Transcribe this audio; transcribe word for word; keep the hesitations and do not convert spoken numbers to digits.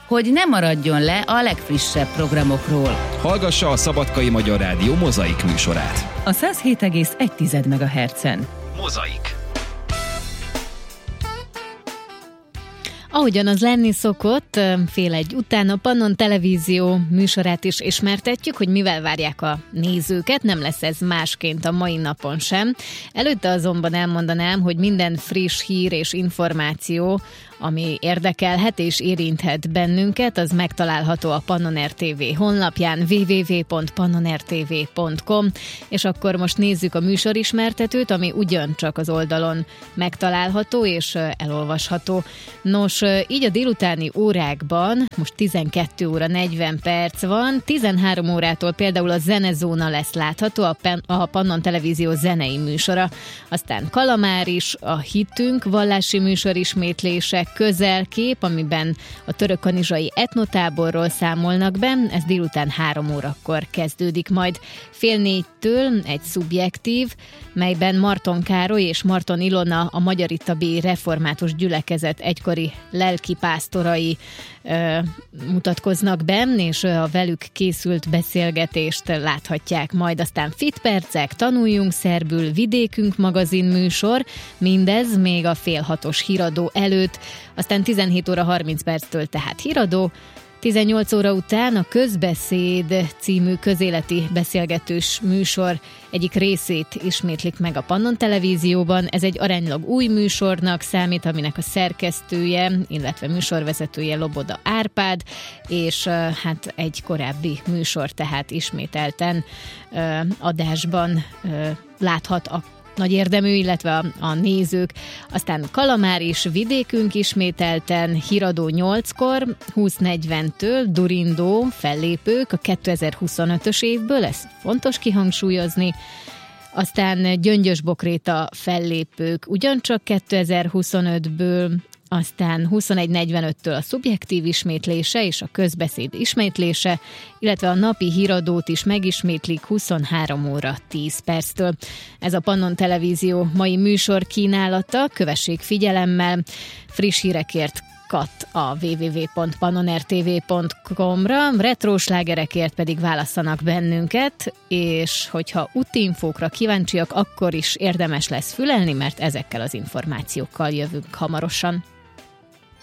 hogy ne maradjon le a legfrissebb programokról. Hallgassa a Szabadkai Magyar Rádió Mozaik műsorát. A száz hét egész egy megahertzen. Mozaik. Ahogyan az lenni szokott, fél egy után a Pannon Televízió műsorát is ismertetjük, hogy mivel várják a nézőket, nem lesz ez másként a mai napon sem. Előtte azonban elmondanám, hogy minden friss hír és információ, ami érdekelhet és érinthet bennünket, az megtalálható a Pannon er té vé honlapján double-u double-u double-u pont pannon r t v pont com, és akkor most nézzük a műsorismertetőt, ami ugyancsak az oldalon megtalálható és elolvasható. Nos, így a délutáni órákban, most tizenkét óra negyven perc van, tizenhárom órától például a Zenezóna lesz látható, a, Pen- a Pannon Televízió zenei műsora, aztán Kalamár is, a Hitünk vallási műsorismétlések, Közelkép, amiben a törökkanizsai etnotáborról számolnak be, ez délután három órakor kezdődik majd. Fél négytől egy szubjektív, melyben Marton Károly és Marton Ilona, a Magyarittabi Református Gyülekezet egykori lelkipásztorai ö, mutatkoznak be, és a velük készült beszélgetést láthatják majd. Aztán Fitpercek, Tanuljunk szerbül, Vidékünk magazin műsor, mindez még a fél hatos híradó előtt, aztán tizenhét óra harminc perctől tehát híradó, tizennyolc óra után a Közbeszéd című közéleti beszélgetős műsor egyik részét ismétlik meg a Pannon Televízióban. Ez egy aránylag új műsornak számít, aminek a szerkesztője, illetve műsorvezetője Loboda Árpád, és hát egy korábbi műsor tehát ismételten adásban láthat a nagy érdemű, illetve a, a nézők. Aztán Kalamár is, Vidékünk ismételten, híradó nyolckor, húsz negyventől, Durindó, fellépők a kétezer-huszonötös évből, ez fontos kihangsúlyozni. Aztán Gyöngyös Bokréta fellépők ugyancsak kétezer-huszonötből, aztán huszonegy negyvenöttől a szubjektív ismétlése és a közbeszéd ismétlése, illetve a napi híradót is megismétlik huszonhárom óra tíz perctől. Ez a Pannon Televízió mai műsor kínálata, kövessék figyelemmel, friss hírekért kat a double-u double-u double-u pont pannon r t v pont com-ra, retróslágerekért pedig válasszanak bennünket, és hogyha útinfókra kíváncsiak, akkor is érdemes lesz fülelni, mert ezekkel az információkkal jövünk hamarosan.